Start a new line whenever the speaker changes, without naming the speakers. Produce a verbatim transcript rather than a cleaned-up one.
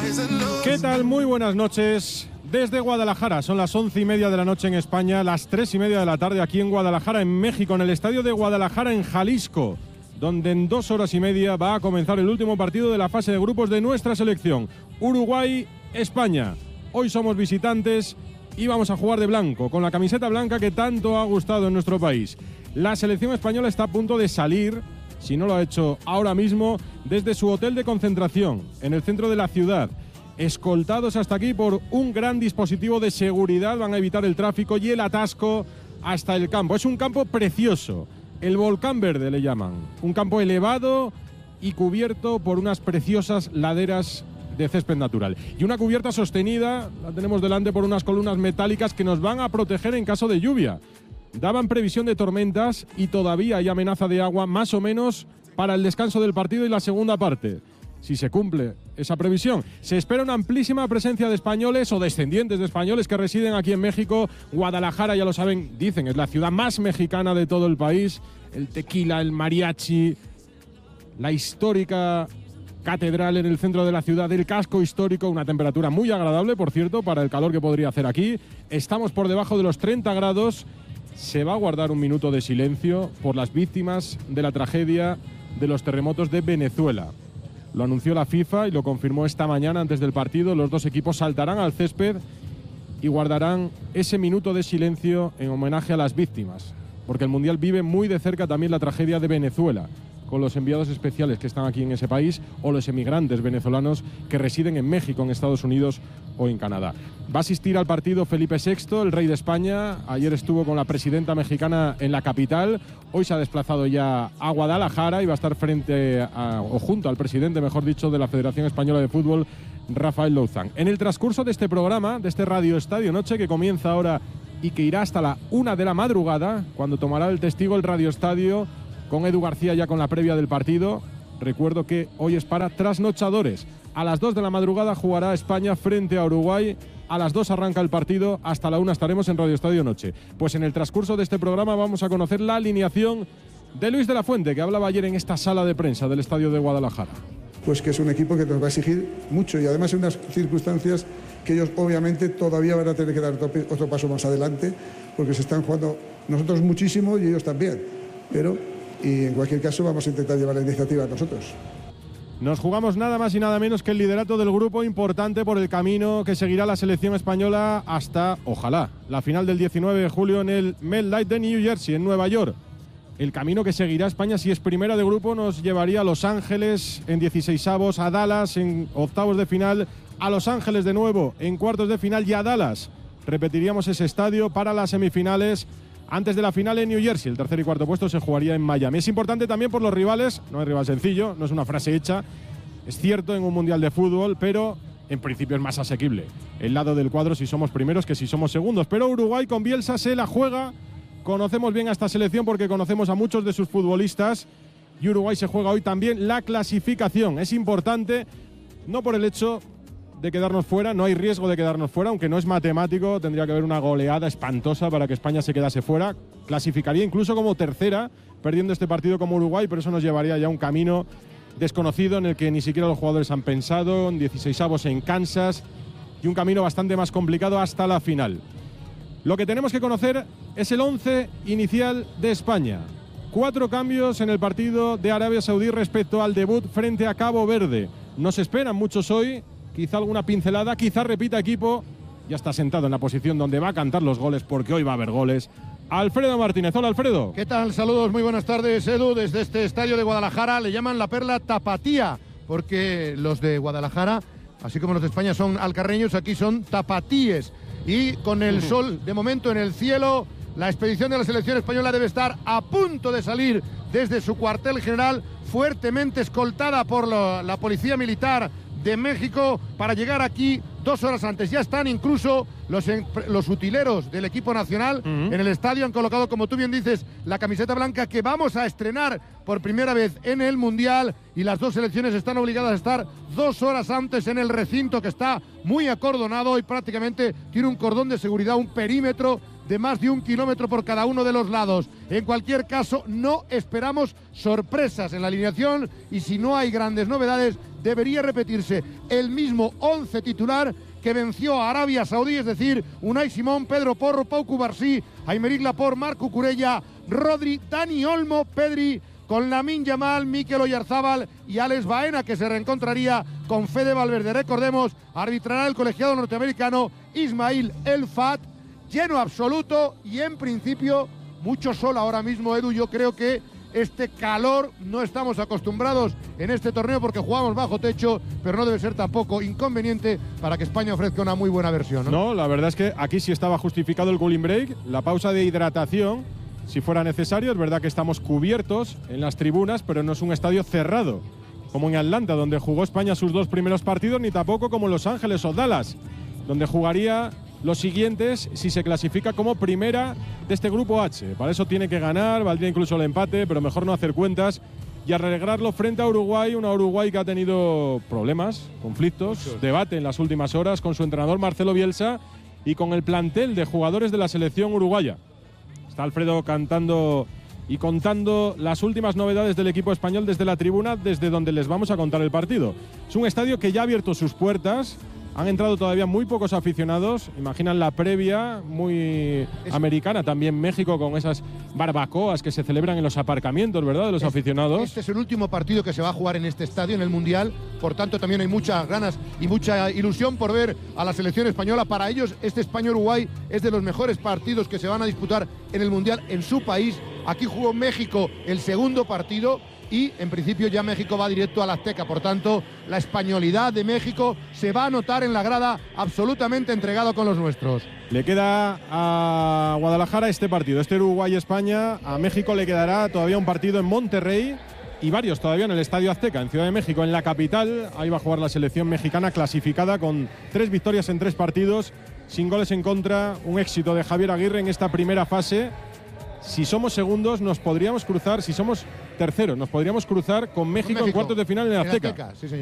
¿Qué tal? Muy buenas noches. Desde Guadalajara, son las once y media de la noche en España, las tres y media de la tarde aquí en Guadalajara, en México, en el estadio de Guadalajara, en Jalisco, donde en dos horas y media va a comenzar el último partido de la fase de grupos de nuestra selección, Uruguay-España. Hoy somos visitantes y vamos a jugar de blanco, con la camiseta blanca que tanto ha gustado en nuestro país. La selección española está a punto de salir, si no lo ha hecho ahora mismo, desde su hotel de concentración, en el centro de la ciudad. Escoltados hasta aquí por un gran dispositivo de seguridad, van a evitar el tráfico y el atasco hasta el campo. Es un campo precioso, el Volcán Verde le llaman, un campo elevado y cubierto por unas preciosas laderas de césped natural. Y una cubierta sostenida, la tenemos delante por unas columnas metálicas que nos van a proteger en caso de lluvia. Daban previsión de tormentas y todavía hay amenaza de agua más o menos para el descanso del partido y la segunda parte. Si se cumple esa previsión, se espera una amplísima presencia de españoles o descendientes de españoles que residen aquí en México. Guadalajara, ya lo saben, dicen, es la ciudad más mexicana de todo el país. El tequila, el mariachi, la histórica catedral en el centro de la ciudad, el casco histórico, una temperatura muy agradable, por cierto, para el calor que podría hacer aquí. Estamos por debajo de los treinta grados. Se va a guardar un minuto de silencio por las víctimas de la tragedia de los terremotos de Venezuela. Lo anunció la FIFA y lo confirmó esta mañana antes del partido. Los dos equipos saltarán al césped y guardarán ese minuto de silencio en homenaje a las víctimas, porque el Mundial vive muy de cerca también la tragedia de Venezuela, con los enviados especiales que están aquí en ese país o los emigrantes venezolanos que residen en México, en Estados Unidos o en Canadá. Va a asistir al partido Felipe sexto, el rey de España. Ayer estuvo con la presidenta mexicana en la capital. Hoy se ha desplazado ya a Guadalajara y va a estar frente a, o junto al presidente, mejor dicho, de la Federación Española de Fútbol, Rafael Louzán. En el transcurso de este programa, de este Radio Estadio Noche, que comienza ahora y que irá hasta la una de la madrugada, cuando tomará el testigo el Radio Estadio con Edu García ya con la previa del partido. Recuerdo que hoy es para trasnochadores. A las dos de la madrugada jugará España frente a Uruguay. A las dos arranca el partido. Hasta la una estaremos en Radio Estadio Noche. Pues en el transcurso de este programa vamos a conocer la alineación de Luis de la Fuente, que hablaba ayer en esta sala de prensa del Estadio de Guadalajara.
Pues que es un equipo que nos va a exigir mucho y además en unas circunstancias que ellos obviamente todavía van a tener que dar otro paso más adelante, porque se están jugando nosotros muchísimo y ellos también. Pero y en cualquier caso vamos a intentar llevar la iniciativa nosotros.
Nos jugamos nada más y nada menos que el liderato del grupo, importante por el camino que seguirá la selección española hasta, ojalá, la final del diecinueve de julio en el MetLife de New Jersey, en Nueva York. El camino que seguirá España, si es primera de grupo, nos llevaría a Los Ángeles en dieciseisavos, a Dallas en octavos de final, a Los Ángeles de nuevo en cuartos de final y a Dallas. Repetiríamos ese estadio para las semifinales. Antes de la final en New Jersey, el tercer y cuarto puesto se jugaría en Miami. Es importante también por los rivales, no es rival sencillo, no es una frase hecha, es cierto en un mundial de fútbol, pero en principio es más asequible el lado del cuadro si somos primeros que si somos segundos. Pero Uruguay con Bielsa se la juega, conocemos bien a esta selección porque conocemos a muchos de sus futbolistas y Uruguay se juega hoy también la clasificación. Es importante, no por el hecho de quedarnos fuera, no hay riesgo de quedarnos fuera, aunque no es matemático, tendría que haber una goleada espantosa para que España se quedase fuera. Clasificaría incluso como tercera, perdiendo este partido como Uruguay, pero eso nos llevaría ya a un camino desconocido en el que ni siquiera los jugadores han pensado, en dieciseisavos en Kansas, y un camino bastante más complicado hasta la final. Lo que tenemos que conocer es el once inicial de España. Cuatro cambios en el partido de Arabia Saudí respecto al debut frente a Cabo Verde. Nos esperan muchos hoy, quizá alguna pincelada, quizá repita equipo. Ya está sentado en la posición donde va a cantar los goles, porque hoy va a haber goles. Alfredo Martínez. Hola, Alfredo.
¿Qué tal? Saludos, muy buenas tardes, Edu. Desde este estadio de Guadalajara le llaman la perla tapatía, porque los de Guadalajara, así como los de España, son alcarreños, aquí son tapatíes. Y con el sol de momento en el cielo, la expedición de la selección española debe estar a punto de salir desde su cuartel general, fuertemente escoltada por la, la Policía Militar de México, para llegar aquí dos horas antes. Ya están incluso los, los utileros del equipo nacional uh-huh. en el estadio. Han colocado, como tú bien dices, la camiseta blanca que vamos a estrenar por primera vez en el Mundial, y las dos selecciones están obligadas a estar dos horas antes en el recinto, que está muy acordonado y prácticamente tiene un cordón de seguridad, un perímetro de más de un kilómetro por cada uno de los lados. En cualquier caso, no esperamos sorpresas en la alineación, y si no hay grandes novedades, debería repetirse el mismo once titular que venció a Arabia Saudí, es decir, Unai Simón, Pedro Porro, Pau Cubarsí, Aymeric Laporte, Marco Curella, Rodri, Dani Olmo, Pedri, con Lamine Yamal, Mikel Oyarzábal y Alex Baena, que se reencontraría con Fede Valverde. Recordemos, arbitrará el colegiado norteamericano Ismail El Fat, lleno absoluto y en principio mucho sol ahora mismo, Edu. Yo creo que este calor no estamos acostumbrados en este torneo porque jugamos bajo techo, pero no debe ser tampoco inconveniente para que España ofrezca una muy buena versión, ¿no?
No, la verdad es que aquí sí estaba justificado el cooling break, la pausa de hidratación, si fuera necesario. Es verdad que estamos cubiertos en las tribunas, pero no es un estadio cerrado, como en Atlanta, donde jugó España sus dos primeros partidos, ni tampoco como en Los Ángeles o Dallas, donde jugaría los siguientes si se clasifica como primera de este grupo H. Para eso tiene que ganar, valdría incluso el empate, pero mejor no hacer cuentas y arreglarlo frente a Uruguay, una Uruguay que ha tenido problemas, conflictos, Muchos. debate en las últimas horas con su entrenador Marcelo Bielsa y con el plantel de jugadores de la selección uruguaya. Está Alfredo cantando y contando las últimas novedades del equipo español desde la tribuna, desde donde les vamos a contar el partido. Es un estadio que ya ha abierto sus puertas. Han entrado todavía muy pocos aficionados. Imaginan la previa, muy es, americana también México, con esas barbacoas que se celebran en los aparcamientos, ¿verdad?, de los
es,
aficionados.
Este es el último partido que se va a jugar en este estadio, en el Mundial. Por tanto, también hay muchas ganas y mucha ilusión por ver a la selección española. Para ellos, este España-Uruguay es de los mejores partidos que se van a disputar en el Mundial en su país. Aquí jugó México el segundo partido y en principio ya México va directo a la Azteca. Por tanto, la españolidad de México se va a notar en la grada, absolutamente entregado con los nuestros.
Le queda a Guadalajara este partido, este Uruguay-España. A México le quedará todavía un partido en Monterrey y varios todavía en el Estadio Azteca, en Ciudad de México, en la capital. Ahí va a jugar la selección mexicana, clasificada con tres victorias en tres partidos, sin goles en contra. Un éxito de Javier Aguirre en esta primera fase. Si somos segundos, nos podríamos cruzar, si somos terceros, nos podríamos cruzar con México, con México en cuartos de final en el Azteca.
En Azteca, sí, señor.